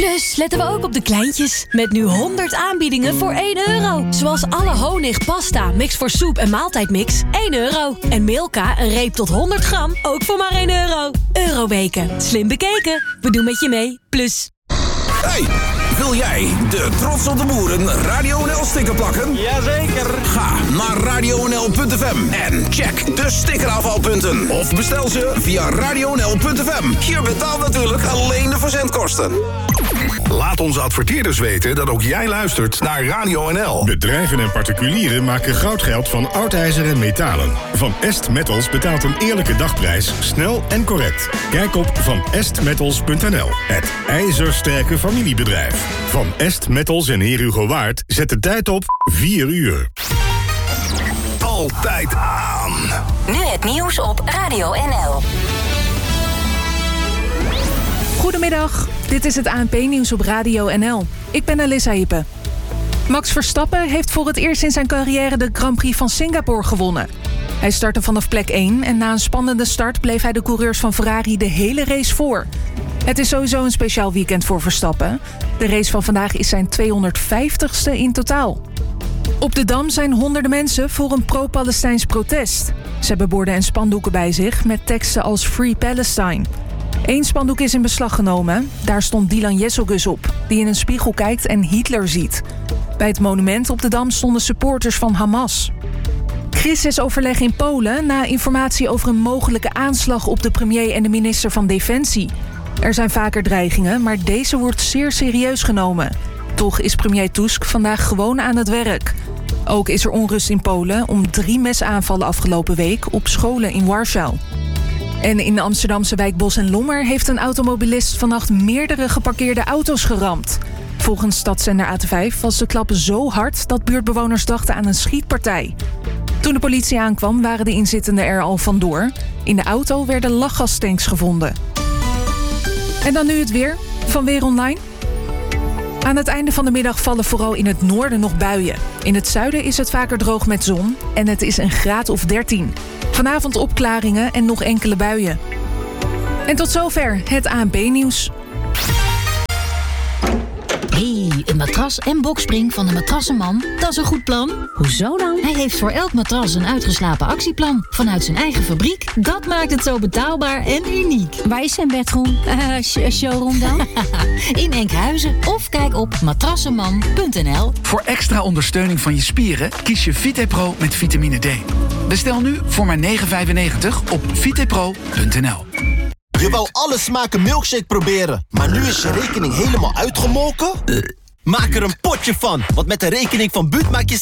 Plus letten we ook op de kleintjes. Met nu 100 aanbiedingen voor €1. Zoals alle honig, pasta, mix voor soep en maaltijdmix, €1. En Milka, een reep tot 100 gram, ook voor maar €1. Euroweken. Slim bekeken. We doen met je mee. Plus. Hey, wil jij de Trots op de Boeren Radio NL sticker plakken? Jazeker. Ga naar radionl.fm en check de stickerafhaalpunten. Of bestel ze via radionl.fm. Je betaalt natuurlijk alleen de verzendkosten. Laat onze adverteerders weten dat ook jij luistert naar Radio NL. Bedrijven en particulieren maken goudgeld van oud ijzer en metalen. Van Est Metals betaalt een eerlijke dagprijs, snel en correct. Kijk op vanestmetals.nl. Het ijzersterke familiebedrijf. Van Est Metals en Heer Hugo Waard zet de tijd op 4 uur. Altijd aan. Nu het nieuws op Radio NL. Goedemiddag, dit is het ANP-nieuws op Radio NL. Ik ben Alissa Hippe. Max Verstappen heeft voor het eerst in zijn carrière de Grand Prix van Singapore gewonnen. Hij startte vanaf plek 1 en na een spannende start bleef hij de coureurs van Ferrari de hele race voor. Het is sowieso een speciaal weekend voor Verstappen. De race van vandaag is zijn 250ste in totaal. Op de Dam zijn honderden mensen voor een pro-Palestijns protest. Ze hebben borden en spandoeken bij zich met teksten als Free Palestine. Eén spandoek is in beslag genomen. Daar stond Dylan Jesselgus op, die in een spiegel kijkt en Hitler ziet. Bij het monument op de Dam stonden supporters van Hamas. Crisisoverleg in Polen na informatie over een mogelijke aanslag op de premier en de minister van Defensie. Er zijn vaker dreigingen, maar deze wordt zeer serieus genomen. Toch is premier Tusk vandaag gewoon aan het werk. Ook is er onrust in Polen om 3 mesaanvallen afgelopen week op scholen in Warschau. En in de Amsterdamse wijk Bos en Lommer heeft een automobilist vannacht meerdere geparkeerde auto's geramd. Volgens stadszender AT5 was de klap zo hard dat buurtbewoners dachten aan een schietpartij. Toen de politie aankwam waren de inzittenden er al vandoor. In de auto werden lachgastanks gevonden. En dan nu het weer van Weer Online. Aan het einde van de middag vallen vooral in het noorden nog buien. In het zuiden is het vaker droog met zon en het is een graad of 13. Vanavond opklaringen en nog enkele buien. En tot zover het ANP-nieuws. Een matras en boxspring van de Matrassenman, dat is een goed plan. Hoezo dan? Hij heeft voor elk matras een uitgeslapen actieplan vanuit zijn eigen fabriek. Dat maakt het zo betaalbaar en uniek. Waar is zijn bedroom? Showroom dan? In Enkhuizen of kijk op matrassenman.nl. Voor extra ondersteuning van je spieren kies je VitePro met vitamine D. Bestel nu voor maar €9,95 op vitepro.nl. Je wou alle smaken milkshake proberen, maar nu is je rekening helemaal uitgemolken? Maak er een potje van, want met de rekening van Buut maak je